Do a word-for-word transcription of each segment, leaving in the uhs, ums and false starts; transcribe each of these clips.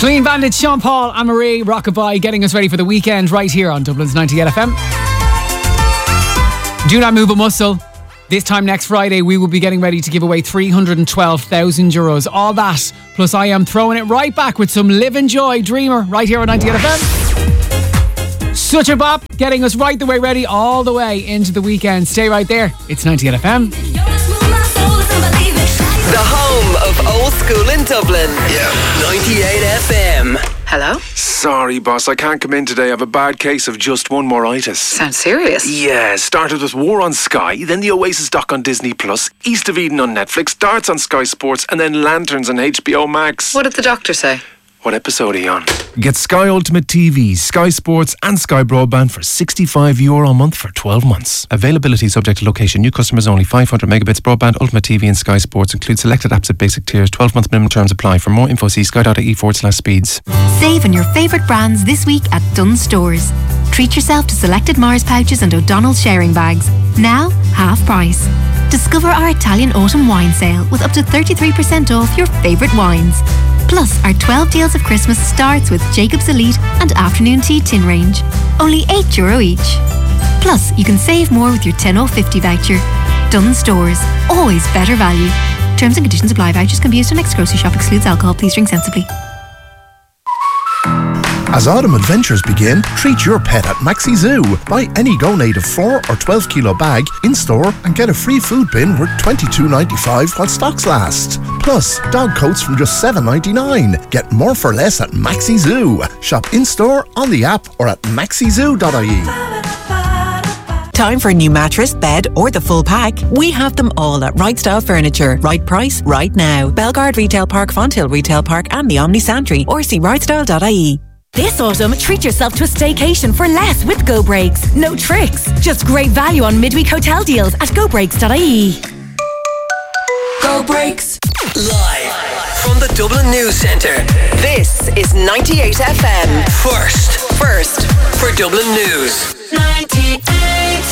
Clean Bandit, Sean Paul, Anne-Marie, Rockabye, getting us ready for the weekend right here on Dublin's ninety-eight F M. Do not move a muscle. This time next Friday, we will be getting ready to give away three hundred twelve thousand euros. All that, plus I am throwing it right back with some Live and Joy Dreamer right here on ninety-eight F M. Such a bop, getting us right the way ready all the way into the weekend. Stay right there. It's ninety-eight F M. The home of old school in Dublin. Yeah, ninety-eight F M. Hello? Sorry, boss, I can't come in today. I have a bad case of just one more-itis. Sounds serious. Yeah, started with War on Sky, then the Oasis doc on Disney Plus, East of Eden on Netflix, Darts on Sky Sports, and then Lanterns on H B O Max. What did the doctor say? What episode are you on? Get Sky Ultimate T V, Sky Sports and Sky Broadband for sixty-five euro a month for twelve months. Availability subject to location. New customers only. five hundred megabits broadband, Ultimate T V and Sky Sports. Include selected apps at basic tiers. twelve month minimum terms apply. For more info, see sky.ie forward slash speeds. Save on your favourite brands this week at Dunnes Stores. Treat yourself to selected Mars pouches and O'Donnell sharing bags. Now, half price. Discover our Italian autumn wine sale with up to thirty-three percent off your favourite wines. Plus, our twelve Deals of Christmas starts with Jacob's Elite and Afternoon Tea Tin Range. Only eight euro each. Plus, you can save more with your ten oh fifty voucher. Dunnes Stores. Always better value. Terms and conditions apply. Vouchers can be used on next grocery shop. Excludes alcohol. Please drink sensibly. As autumn adventures begin, treat your pet at Maxi Zoo. Buy any Go Native four or twelve kilo bag in-store and get a free food bin worth twenty-two ninety-five while stocks last. Plus, dog coats from just seven ninety-nine. Get more for less at Maxi Zoo. Shop in-store, on the app or at maxi zoo dot I E. Time for a new mattress, bed or the full pack? We have them all at Right Style Furniture. Right price, right now. Belgard Retail Park, Fonthill Retail Park and the Omni Santry, or see right style dot I E. This autumn, treat yourself to a staycation for less with Go Breaks. No tricks, just great value on midweek hotel deals at go breaks dot I E. Go Breaks. Live from the Dublin News Centre. This is ninety-eight F M. First. First for Dublin News. ninety-eight.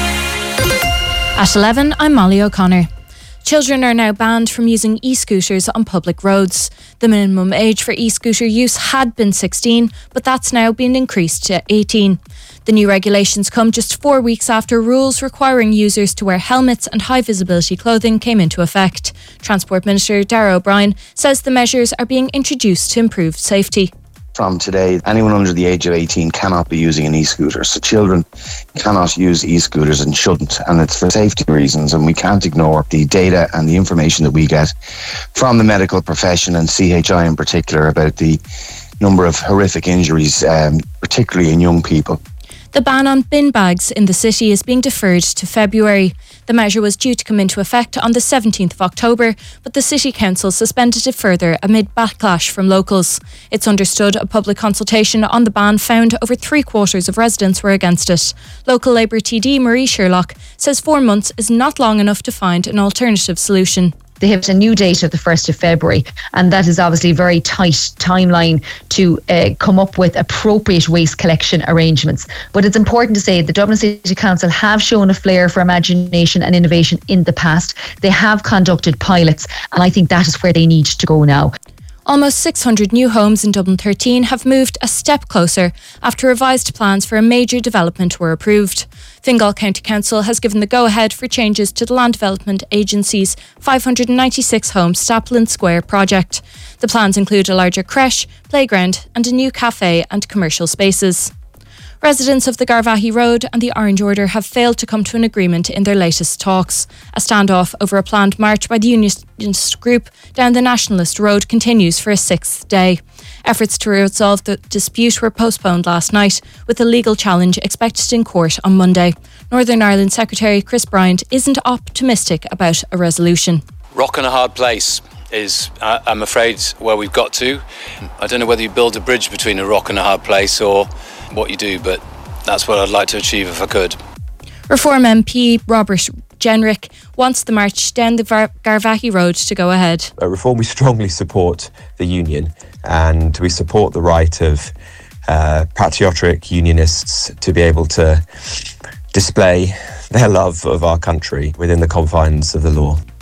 At eleven, I'm Molly O'Connor. Children are now banned from using e-scooters on public roads. The minimum age for e-scooter use had been sixteen, but that's now been increased to eighteen. The new regulations come just four weeks after rules requiring users to wear helmets and high-visibility clothing came into effect. Transport Minister Darragh O'Brien says the measures are being introduced to improve safety. From today, anyone under the age of eighteen cannot be using an e-scooter. So children cannot use e-scooters and shouldn't. And it's for safety reasons. And we can't ignore the data and the information that we get from the medical profession and C H I in particular about the number of horrific injuries, um, particularly in young people. The ban on bin bags in the city is being deferred to February. The measure was due to come into effect on the seventeenth of October, but the City Council suspended it further amid backlash from locals. It's understood a public consultation on the ban found over three quarters of residents were against it. Local Labour T D Marie Sherlock says four months is not long enough to find an alternative solution. They have a new date of the first of February, and that is obviously a very tight timeline to uh, come up with appropriate waste collection arrangements. But it's important to say the Dublin City Council have shown a flair for imagination and innovation in the past. They have conducted pilots, and I think that is where they need to go now. Almost six hundred new homes in Dublin thirteen have moved a step closer after revised plans for a major development were approved. Fingal County Council has given the go-ahead for changes to the Land Development Agency's five hundred ninety-six home Stapleton Square project. The plans include a larger creche, playground and a new cafe and commercial spaces. Residents of the Garvaghey Road and the Orange Order have failed to come to an agreement in their latest talks. A standoff over a planned march by the Unionist group down the Nationalist Road continues for a sixth day. Efforts to resolve the dispute were postponed last night, with a legal challenge expected in court on Monday. Northern Ireland Secretary Chris Bryant isn't optimistic about a resolution. Rock and a hard place is, uh, I'm afraid, where we've got to. I don't know whether you build a bridge between a rock and a hard place or what you do, but that's what I'd like to achieve if I could. Reform M P Robert Jenrick wants the march down the Var- Garvaghey Road to go ahead. At Reform, we strongly support the union, and we support the right of uh, patriotic unionists to be able to display their love of our country within the confines of the law.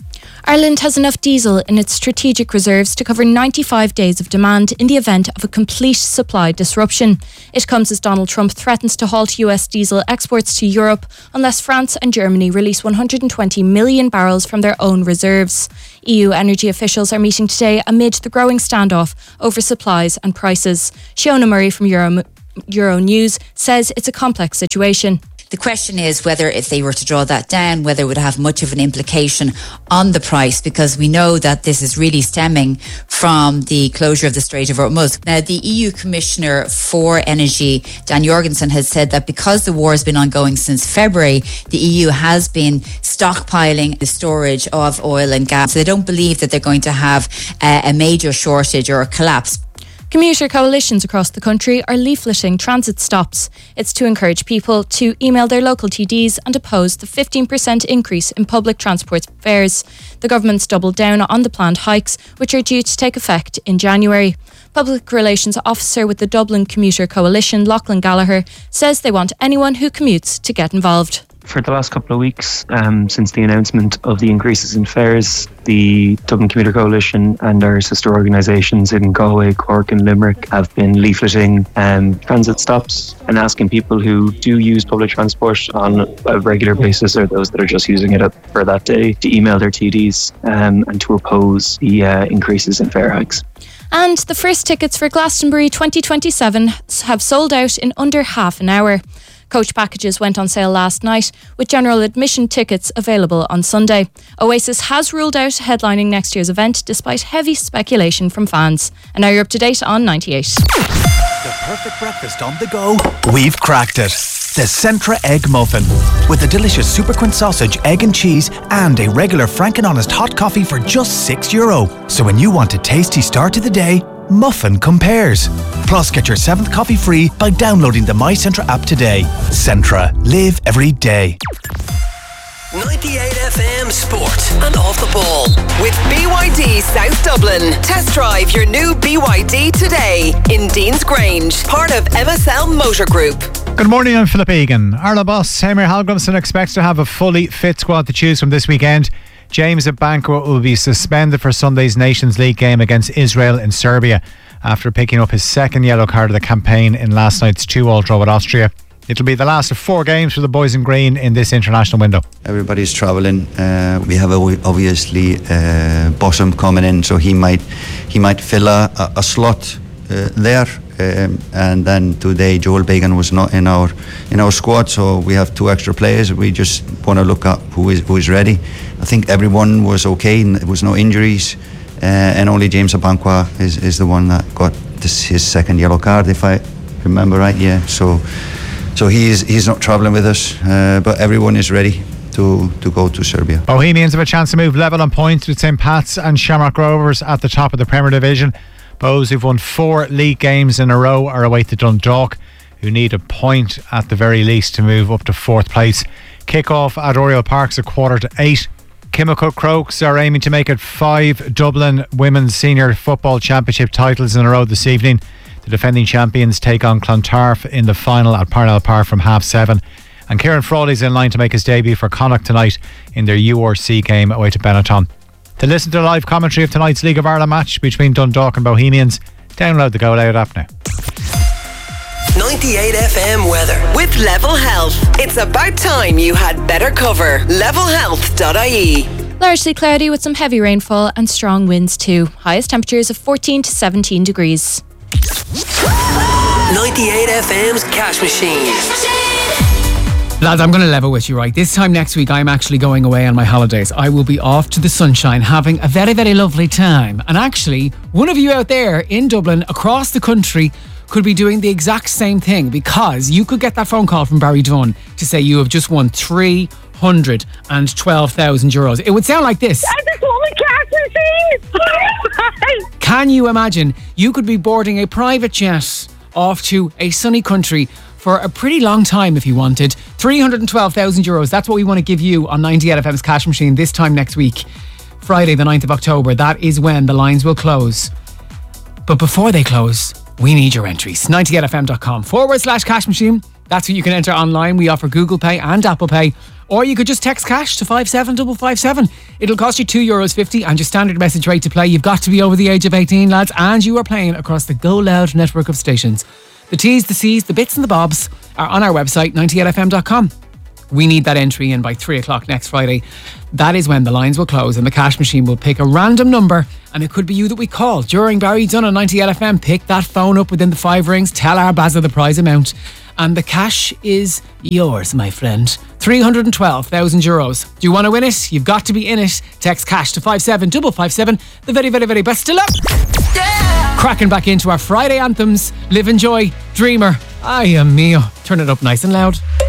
Ireland has enough diesel in its strategic reserves to cover ninety-five days of demand in the event of a complete supply disruption. It comes as Donald Trump threatens to halt U S diesel exports to Europe unless France and Germany release one hundred twenty million barrels from their own reserves. E U energy officials are meeting today amid the growing standoff over supplies and prices. Shiona Murray from Euro, Euro News says it's a complex situation. The question is whether if they were to draw that down, whether it would have much of an implication on the price, because we know that this is really stemming from the closure of the Strait of Hormuz. Now, the E U Commissioner for Energy, Dan Jorgensen, has said that because the war has been ongoing since February, the E U has been stockpiling the storage of oil and gas. So they don't believe that they're going to have uh, a major shortage or a collapse. Commuter coalitions across the country are leafleting transit stops. It's to encourage people to email their local T Ds and oppose the fifteen percent increase in public transport fares. The government's doubled down on the planned hikes, which are due to take effect in January. Public Relations Officer with the Dublin Commuter Coalition, Lachlan Gallagher, says they want anyone who commutes to get involved. For the last couple of weeks, um, since the announcement of the increases in fares, the Dublin Commuter Coalition and our sister organisations in Galway, Cork and Limerick have been leafleting um, transit stops and asking people who do use public transport on a regular basis, or those that are just using it for that day, to email their T Ds um, and to oppose the uh, increases in fare hikes. And the first tickets for Glastonbury twenty twenty-seven have sold out in under half an hour. Coach packages went on sale last night, with general admission tickets available on Sunday. Oasis has ruled out headlining next year's event despite heavy speculation from fans. And now you're up to date on ninety-eight. The perfect breakfast on the go. We've cracked it. The Centra Egg Muffin. With a delicious Super Quint sausage, egg and cheese, and a regular Frank and Honest hot coffee for just six euro. So when you want a tasty start to the day, Muffin compares. Plus, get your seventh coffee free by downloading the My Centra app today. Centra. Live every day. ninety-eight F M Sport and Off the Ball with B Y D South Dublin. Test drive your new B Y D today in Dean's Grange, part of M S L Motor Group. Good morning, I'm Philip Egan. Arla boss Heimir Hallgrimsson expects to have a fully fit squad to choose from this weekend. James Abankwah will be suspended for Sunday's Nations League game against Israel in Serbia after picking up his second yellow card of the campaign in last night's two-all draw with Austria. It'll be the last of four games for the boys in green in this international window. Everybody's travelling. Uh, we have a, obviously uh, Bossum coming in, so he might he might fill a, a, a slot uh, there. Um, and then today Joel Bagan was not in our in our squad, so we have two extra players. We just want to look at who is who is ready. I think everyone was okay, and there was no injuries, uh, and only James Abankwah is, is the one that got this, his second yellow card, if I remember right. Yeah, so so he's he's not travelling with us, uh, but everyone is ready to to go to Serbia. Bohemians have a chance to move level on points with Saint Pat's and Shamrock Rovers at the top of the Premier Division. Bohs, who've won four league games in a row, are away to Dundalk, who need a point at the very least to move up to fourth place. Kick-off at Oriel Park's a quarter to eight. Kimmelcook Crokes are aiming to make it five Dublin Women's Senior Football Championship titles in a row this evening. The defending champions take on Clontarf in the final at Parnell Park from half seven. And Kieran Frawley's in line to make his debut for Connacht tonight in their U R C game away to Benetton. To listen to the live commentary of tonight's League of Ireland match between Dundalk and Bohemians, download the Go Loud app now. ninety-eight F M weather with Level Health. It's about time you had better cover. level health dot I E. Largely cloudy with some heavy rainfall and strong winds too. Highest temperatures of fourteen to seventeen degrees. ninety-eight F M's Cash Machine. Lads, I'm going to level with you, right? This time next week, I'm actually going away on my holidays. I will be off to the sunshine, having a very, very lovely time. And actually, one of you out there in Dublin, across the country, could be doing the exact same thing, because you could get that phone call from Barry Dunn to say you have just won three hundred twelve thousand euros. It would sound like this. I just won my cash machine! Can you imagine? You could be boarding a private jet off to a sunny country for a pretty long time if you wanted. three hundred twelve thousand euros. That's what we want to give you on ninety-eight F M's Cash Machine this time next week. Friday the ninth of October. That is when the lines will close. But before they close, we need your entries. ninety-eight F M dot com forward slash cash machine. That's what you can enter online. We offer Google Pay and Apple Pay. Or you could just text cash to five seven five five seven. It'll cost you two euros fifty and your standard message rate to play. You've got to be over the age of eighteen, lads, and you are playing across the Go Loud network of stations. The T's, the C's, the bits and the bobs are on our website, ninety-eight f m dot com. We need that entry in by three o'clock next Friday. That is when the lines will close and the cash machine will pick a random number, and it could be you that we call during Barry Dunn on ninety-eight F M. Pick that phone up within the five rings, tell our Bazza the prize amount, and the cash is yours, my friend. three hundred twelve thousand euros. Do you want to win it? You've got to be in it. Text cash to five seven five five seven. The very, very, very best of luck. Yeah! Cracking back into our Friday anthems. Live, enjoy, Dreamer. Ay, mio. Turn it up nice and loud.